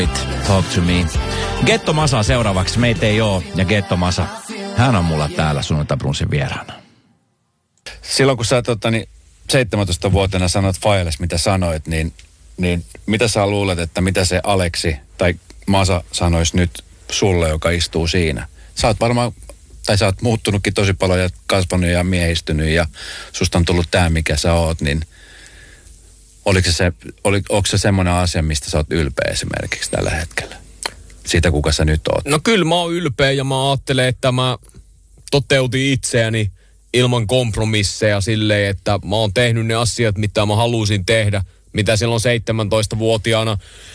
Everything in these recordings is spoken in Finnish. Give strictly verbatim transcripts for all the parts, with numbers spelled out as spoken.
Talk to me. Getto Masa seuraavaksi. Meitä ei oo. Ja Getto Masa, hän on mulla täällä Sunnuntai Brunssin vieraana. Silloin kun sä tota, niin seitsemäntoistavuotiaana sanot Failes, mitä sanoit, niin, niin mitä sä luulet, että mitä se Aleksi tai Masa sanoisi nyt sulle, joka istuu siinä? Sä oot varmaan, tai sä oot muuttunutkin tosi paljon ja kasvanut ja miehistynyt ja susta on tullut tää, mikä sä oot, niin oliko se, oli, onko se semmoinen asia, mistä sä oot ylpeä esimerkiksi tällä hetkellä? Siitä, kuka sä nyt oot? No kyllä mä oon ylpeä ja mä ajattelen, että mä toteutin itseäni ilman kompromisseja silleen, että mä oon tehnyt ne asiat, mitä mä halusin tehdä, mitä silloin seitsemäntoistavuotiaana.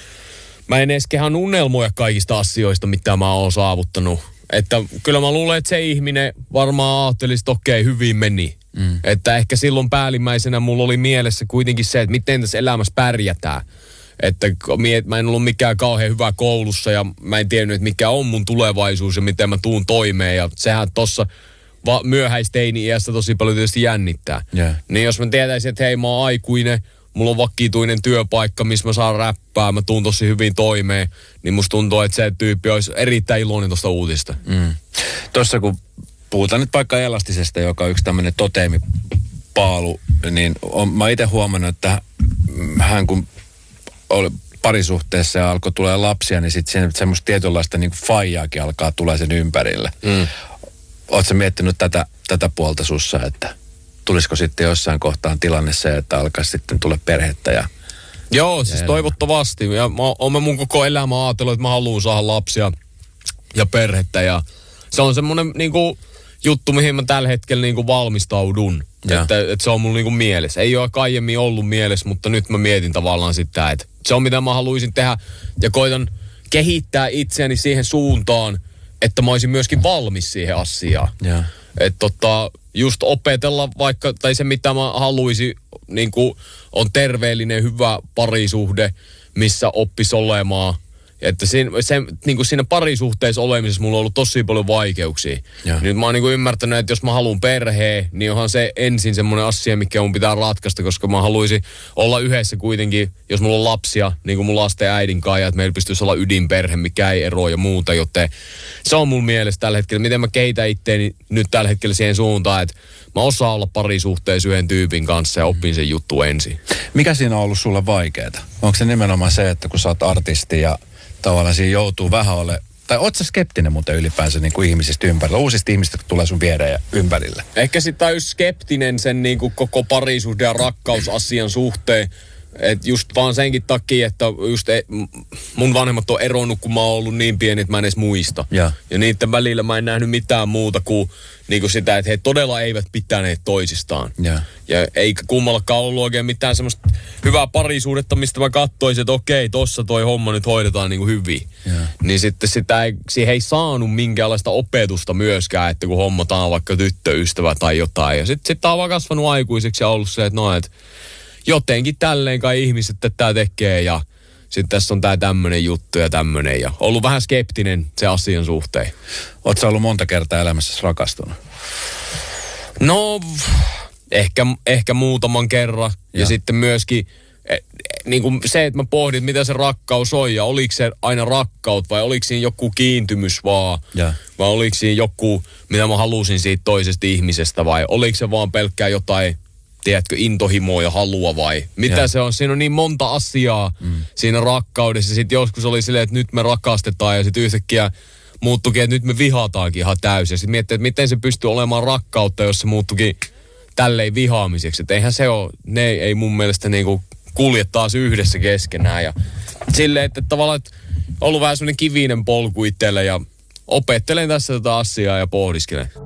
Mä en edes kehän unelmoja kaikista asioista, mitä mä oon saavuttanut. Että kyllä mä luulen, että se ihminen varmaan ajattelisi, että okei, hyvin meni. Mm. Että ehkä silloin päällimmäisenä mulla oli mielessä kuitenkin se, että miten tässä elämässä pärjätään. Että mä en ollut mikään kauhean hyvä koulussa ja mä en tiennyt, että mikä on mun tulevaisuus ja miten mä tuun toimeen. Ja sehän tossa va- myöhäisteini-iässä tosi paljon tietysti jännittää. Yeah. Niin jos mä tietäisin, että hei, mä oon aikuinen, mulla on vakituinen työpaikka, missä mä saan räppää, mä tuun tosi hyvin toimeen, niin musta tuntuu, että se tyyppi olisi erittäin iloinen tosta uutista. Mm. Tuossa kun puhutaan nyt vaikka Elastisesta, joka on yksi tämmöinen toteemipaalu, niin on, mä itse huomannut, että hän kun oli parisuhteessa ja alkoi tulee lapsia, niin sitten semmoista tietynlaista niin kuin faijaakin alkaa tulee sen ympärille. Mm. Ootko sä miettinyt tätä, tätä puolta sussa, että tulisiko sitten jossain kohtaan tilanne se, että alkaisi sitten tulla perhettä ja... Joo, siis ja toivottavasti. Ja mä oon mun koko elämä ajatellut, että mä haluan saada lapsia ja perhettä. Ja se on semmoinen niinku juttu, mihin mä tällä hetkellä niinku valmistaudun. Että, että se on mun niinku mielessä. Ei ole aiemmin ollut mielessä, mutta nyt mä mietin tavallaan sitä, että se on mitä mä haluaisin tehdä. Ja koitan kehittää itseäni siihen suuntaan, että mä olisin myöskin valmis siihen asiaan. Että tota, just opetella vaikka, tai se mitä mä haluaisin, niin kuin on terveellinen, hyvä parisuhde, missä oppisi olemaan. Että siinä, se, niin kuin siinä parisuhteessa olemisessa mulla on ollut tosi paljon vaikeuksia. Ja. Nyt mä oon niin kuin ymmärtänyt, että jos mä haluan perheen, niin onhan se ensin semmoinen asia, mikä mun pitää ratkaista, koska mä haluaisin olla yhdessä kuitenkin, jos mulla on lapsia, niin kuin mun lasten äidin kanssa, että meillä pystyisi olla ydinperhe, mikä ei eroa ja muuta, joten se on mun mielestä tällä hetkellä, miten mä kehitän itteeni nyt tällä hetkellä siihen suuntaan, että mä osaan olla parisuhteessa yhden tyypin kanssa ja oppin sen juttu ensin. Mikä siinä on ollut sulle vaikeaa? Onko se nimenomaan se, että kun sä oot artisti ja tavallaan siinä joutuu vähän ole, tai oot sä skeptinen muuten ylipäänsä niin kuin ihmisistä ympärillä, uusista ihmisistä, kun tulee sun viereen ja ympärille? Ehkä sitten just skeptinen sen niin kuin koko parisuhde- ja rakkausasian suhteen, että just vaan senkin takia, että just e, mun vanhemmat on eronnut, kun mä oon ollut niin pieni, että mä en edes muista. Ja, ja niiden välillä mä en nähnyt mitään muuta kuin, niin kuin sitä, että he todella eivät pitäneet toisistaan. Ja, ja ei kummallakaan ollut oikein mitään semmoista hyvää parisuudetta, mistä mä katsoisin, että okei, tossa toi homma nyt hoidetaan niin kuin hyvin. Ja. Niin sitten sitä ei, siihen ei saanut minkäänlaista opetusta myöskään, että kun hommataan vaikka tyttöystävä tai jotain. Ja sitten sit tää on vaan kasvanut aikuiseksi ja ollut se, että no, että jotenkin tälleen kai ihmiset tätä tekee ja sitten tässä on tää tämmönen juttu ja tämmönen ja ollut vähän skeptinen se asian suhteen. Oot sä ollut monta kertaa elämässäsi rakastunut? No, ehkä, ehkä muutaman kerran ja, ja sitten myöskin eh, niin kuin se, että mä pohdin, mitä se rakkaus on ja oliko se aina rakkaut vai oliko siinä joku kiintymys vaan ja. Vai oliko siinä joku, mitä mä halusin siitä toisesta ihmisestä vai oliko se vaan pelkkää jotain, tiedätkö, intohimoa ja halua vai mitä ja. Se on? Siinä on niin monta asiaa mm. siinä rakkaudessa. Sitten joskus oli silleen, että nyt me rakastetaan ja sitten yhtäkkiä muuttuikin, että nyt me vihataankin ihan täysin. Ja sitten miettii, että miten se pystyy olemaan rakkautta, jos se muuttuikin tälleen vihaamiseksi. Että eihän se ole, ne ei mun mielestä niinku kulje taas yhdessä keskenään. Ja silleen, että tavallaan että ollut vähän semmoinen kivinen polku itselle ja opettelen tässä tätä asiaa ja pohdiskelen.